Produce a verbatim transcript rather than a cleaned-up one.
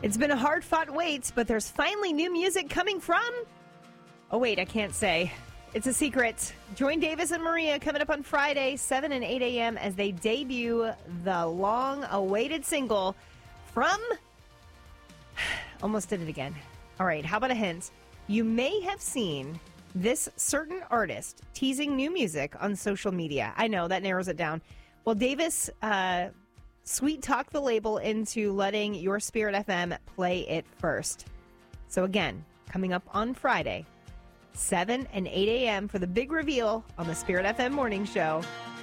It's been a hard-fought wait, but there's finally new music coming from... Oh, wait, I can't say. It's a secret. Join Davis and Maria coming up on Friday, seven and eight a.m. as they debut the long-awaited single from... Almost did it again. All right, how about a hint? You may have seen this certain artist teasing new music on social media. I know, that narrows it down. Well, Davis uh, sweet talked the label into letting Your Spirit F M play it first. So again, coming up on Friday, seven and eight a.m. for the big reveal on the Spirit F M Morning Show.